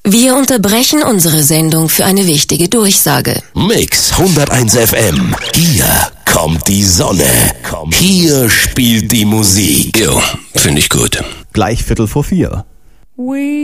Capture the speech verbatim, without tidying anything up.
Wir unterbrechen unsere Sendung für eine wichtige Durchsage. Mix hunderteins F M. Hier kommt die Sonne. Hier spielt die Musik. Jo, finde ich gut. Gleich Viertel vor vier. We